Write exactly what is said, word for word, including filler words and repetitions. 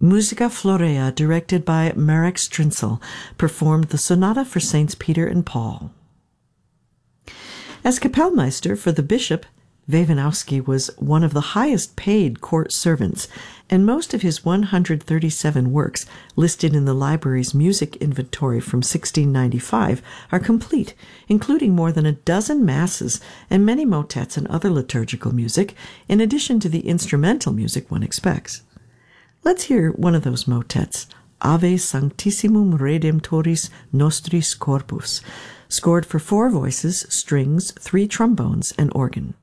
Musica Florea, directed by Marek Strincel, performed the sonata for Saints Peter and Paul. As Kapellmeister for the bishop, Wewanowski was one of the highest paid court servants, and most of his one hundred thirty-seven works listed in the library's music inventory from sixteen ninety-five are complete, including more than a dozen masses and many motets and other liturgical music, in addition to the instrumental music one expects. Let's hear one of those motets, Ave Sanctissimum Redemptoris Nostris Corpus, scored for four voices, strings, three trombones, and organ.